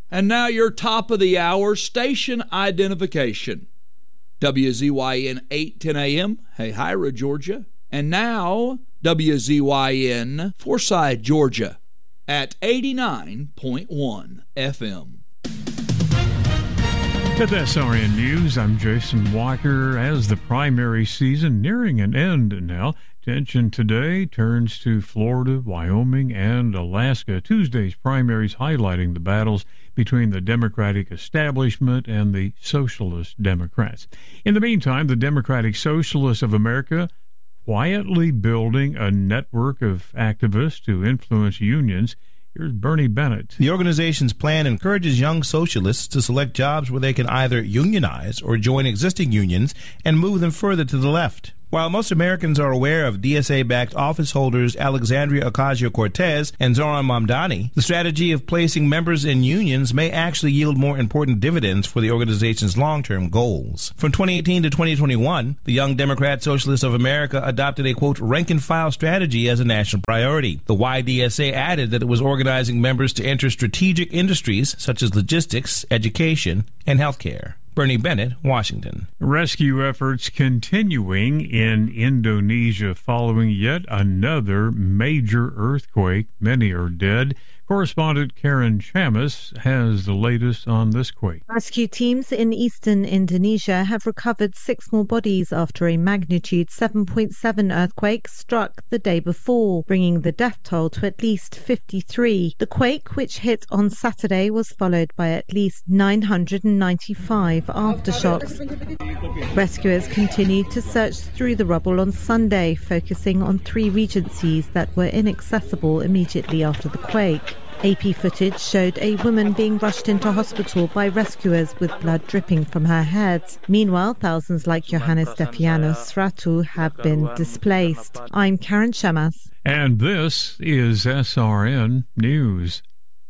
And now your top of the hour station identification. WZYN 810 AM, Hahira, Georgia. And now WZYN Forsyth, Georgia at 89.1 FM. At SRN News, I'm Jason Walker. As the primary season nearing an end now, attention today turns to Florida, Wyoming, and Alaska. Tuesday's primaries highlighting the battles between the Democratic establishment and the Socialist Democrats. In the meantime, the Democratic Socialists of America quietly building a network of activists to influence unions. Here's Bernie Bennett. The organization's plan encourages young socialists to select jobs where they can either unionize or join existing unions and move them further to the left. While most Americans are aware of DSA-backed office holders Alexandria Ocasio-Cortez and Zohran Mamdani, the strategy of placing members in unions may actually yield more important dividends for the organization's long-term goals. From 2018 to 2021, the Young Democrat Socialists of America adopted a, quote, rank-and-file strategy as a national priority. The YDSA added that it was organizing members to enter strategic industries such as logistics, education, and healthcare. Bernie Bennett, Washington. Rescue efforts continuing in Indonesia following yet another major earthquake. Many are dead. Correspondent Karen Chamis has the latest on this quake. Rescue teams in eastern Indonesia have recovered 6 more bodies after a magnitude 7.7 earthquake struck the day before, bringing the death toll to at least 53. The quake, which hit on Saturday, was followed by at least 995 aftershocks. Rescuers continued to search through the rubble on Sunday, focusing on 3 regencies that were inaccessible immediately after the quake. AP footage showed a woman being rushed into hospital by rescuers with blood dripping from her head. Meanwhile, thousands like Johannes Stefianos Sratu have been displaced. I'm Karen Chamas. And this is SRN News.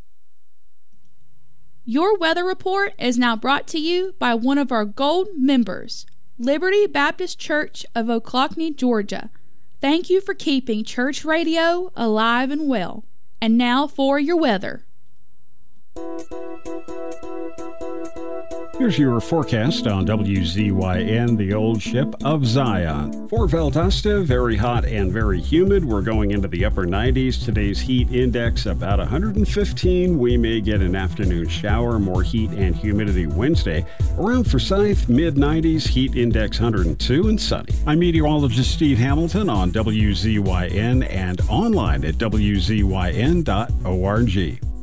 Your weather report is now brought to you by one of our gold members, Liberty Baptist Church of Ocklawaha, Georgia. Thank you for keeping church radio alive and well. And now for your weather. Here's your forecast on WZYN, the old ship of Zion. For Valdosta, very hot and very humid. We're going into the upper 90s. Today's heat index about 115. We may get an afternoon shower, more heat and humidity Wednesday. Around Forsyth, mid-90s, heat index 102 and sunny. I'm meteorologist Steve Hamilton on WZYN and online at WZYN.org.